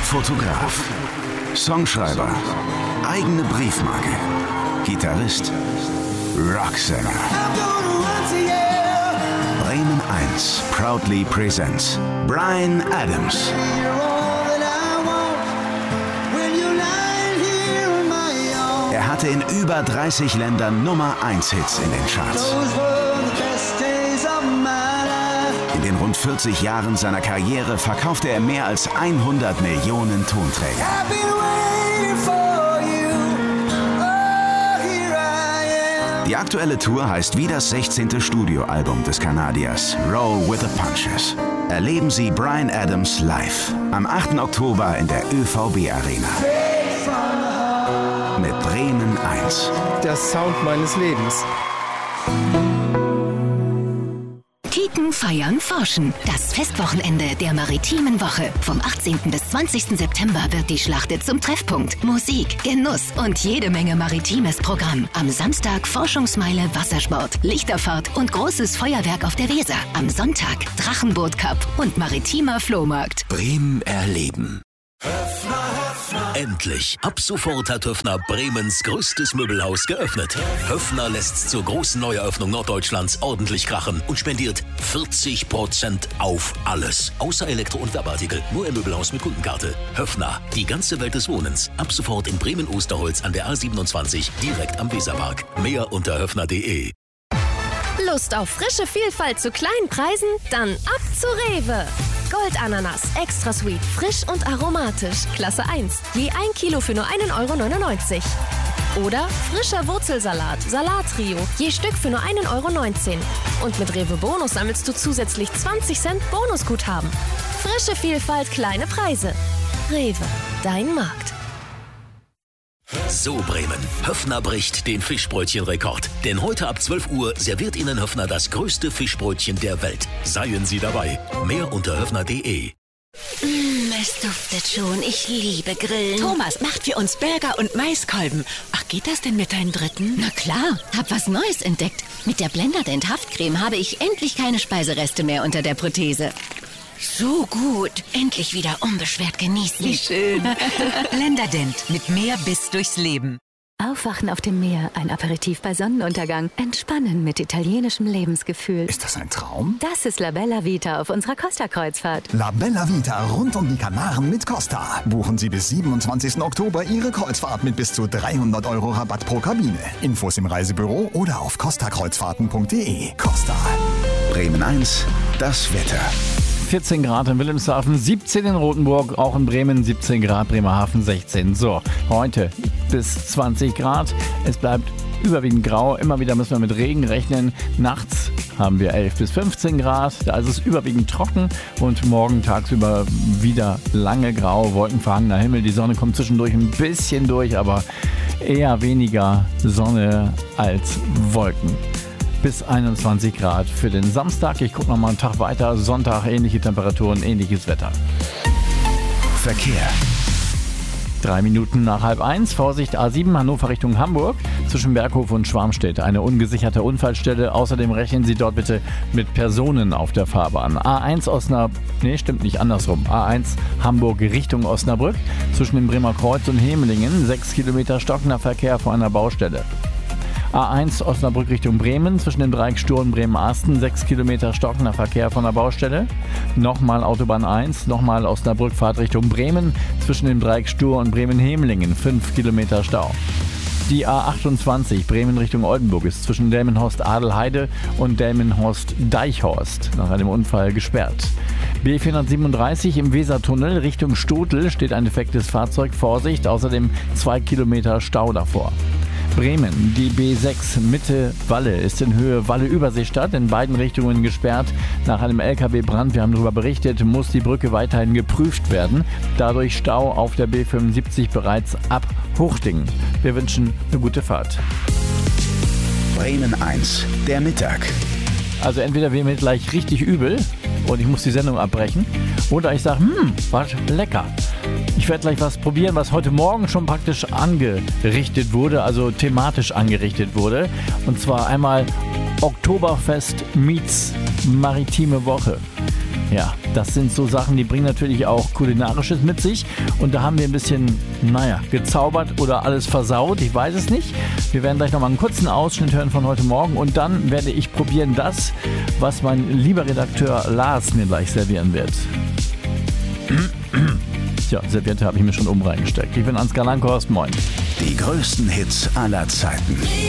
Fotograf, Songschreiber, eigene Briefmarke, Gitarrist, Rocksänger. Bremen 1 proudly presents Bryan Adams. Er hatte in über 30 Ländern Nummer 1 Hits in den Charts. In den rund 40 Jahren seiner Karriere verkaufte er mehr als 100 Millionen Tonträger. Die aktuelle Tour heißt wie das 16. Studioalbum des Kanadiers, Roll with the Punches. Erleben Sie Bryan Adams live am 8. Oktober in der ÖVB Arena. Mit Bremen 1. Der Sound meines Lebens. Kieken, Feiern, Forschen. Das Festwochenende der Maritimen Woche. Vom 18. bis 20. September wird die Schlachte zum Treffpunkt. Musik, Genuss und jede Menge maritimes Programm. Am Samstag Forschungsmeile Wassersport, Lichterfahrt und großes Feuerwerk auf der Weser. Am Sonntag Drachenboot-Cup und maritimer Flohmarkt. Bremen erleben. Endlich! Ab sofort hat Höffner Bremens größtes Möbelhaus geöffnet. Höffner lässt zur großen Neueröffnung Norddeutschlands ordentlich krachen und spendiert 40% auf alles. Außer Elektro- und Werbeartikel. Nur im Möbelhaus mit Kundenkarte. Höffner, die ganze Welt des Wohnens. Ab sofort in Bremen-Osterholz an der A27, direkt am Weserpark. Mehr unter höffner.de. Lust auf frische Vielfalt zu kleinen Preisen? Dann ab zu Rewe. Goldananas, extra sweet, frisch und aromatisch, Klasse 1, je 1 Kilo für nur 1,99 €. Oder frischer Wurzelsalat, Salattrio, je Stück für nur 1,19 €. Und mit Rewe Bonus sammelst du zusätzlich 20 Cent Bonusguthaben. Frische Vielfalt, kleine Preise. Rewe, dein Markt. So Bremen, Höffner bricht den Fischbrötchenrekord. Denn heute ab 12 Uhr serviert Ihnen Höffner das größte Fischbrötchen der Welt. Seien Sie dabei. Mehr unter höffner.de. Es duftet schon. Ich liebe Grillen. Thomas, macht für uns Burger und Maiskolben. Ach, geht das denn mit deinem dritten? Na klar, hab was Neues entdeckt. Mit der Blenderdent Haftcreme habe ich endlich keine Speisereste mehr unter der Prothese. So gut. Endlich wieder unbeschwert genießen. Wie schön. Blenderdent mit mehr Biss durchs Leben. Aufwachen auf dem Meer, ein Aperitif bei Sonnenuntergang, entspannen mit italienischem Lebensgefühl. Ist das ein Traum? Das ist La Bella Vita auf unserer Costa-Kreuzfahrt. La Bella Vita rund um die Kanaren mit Costa. Buchen Sie bis 27. Oktober Ihre Kreuzfahrt mit bis zu 300 € Rabatt pro Kabine. Infos im Reisebüro oder auf costakreuzfahrten.de. Costa. Bremen 1, das Wetter. 14 Grad in Wilhelmshaven, 17 in Rothenburg, auch in Bremen 17 Grad, Bremerhaven 16. So, heute bis 20 Grad. Es bleibt überwiegend grau. Immer wieder müssen wir mit Regen rechnen. Nachts haben wir 11 bis 15 Grad. Da ist es überwiegend trocken und morgen tagsüber wieder lange grau, wolkenverhangener Himmel. Die Sonne kommt zwischendurch ein bisschen durch, aber eher weniger Sonne als Wolken. Bis 21 Grad für den Samstag. Ich gucke noch mal einen Tag weiter. Sonntag ähnliche Temperaturen, ähnliches Wetter. Verkehr. 3 Minuten nach 12:30. Vorsicht, A7 Hannover Richtung Hamburg. Zwischen Berghof und Schwarmstedt. Eine ungesicherte Unfallstelle. Außerdem rechnen Sie dort bitte mit Personen auf der Fahrbahn. A1 A1 Hamburg Richtung Osnabrück. Zwischen dem Bremer Kreuz und Hemelingen. 6 Kilometer stockender Verkehr vor einer Baustelle. A1 Osnabrück Richtung Bremen, zwischen dem Dreieck Sturm Bremen-Asten, 6 Kilometer stockender Verkehr von der Baustelle. Nochmal Autobahn 1, nochmal Osnabrück Fahrt Richtung Bremen, zwischen dem Dreieck Stur und Bremen-Hemelingen, 5 Kilometer Stau. Die A28 Bremen Richtung Oldenburg ist zwischen Delmenhorst-Adelheide und Delmenhorst-Deichhorst nach einem Unfall gesperrt. B437 im Wesertunnel Richtung Stotel steht ein defektes Fahrzeug, Vorsicht, außerdem 2 Kilometer Stau davor. Bremen, die B6 Mitte Walle ist in Höhe Walle-Überseestadt in beiden Richtungen gesperrt. Nach einem LKW-Brand, wir haben darüber berichtet, muss die Brücke weiterhin geprüft werden. Dadurch Stau auf der B75 bereits ab Hochdingen. Wir wünschen eine gute Fahrt. Bremen 1, der Mittag. Also entweder wird mir gleich richtig übel und ich muss die Sendung abbrechen, oder ich sage, war lecker. Ich werde gleich was probieren, was heute Morgen schon praktisch angerichtet wurde, also thematisch angerichtet wurde. Und zwar einmal Oktoberfest meets Maritime Woche. Ja, das sind so Sachen, die bringen natürlich auch Kulinarisches mit sich. Und da haben wir ein bisschen, gezaubert oder alles versaut. Ich weiß es nicht. Wir werden gleich nochmal einen kurzen Ausschnitt hören von heute Morgen. Und dann werde ich probieren das, was mein lieber Redakteur Lars mir gleich servieren wird. Tja, Serviette habe ich mir schon oben reingesteckt. Ich bin Ansgar Langhorst, moin. Die größten Hits aller Zeiten.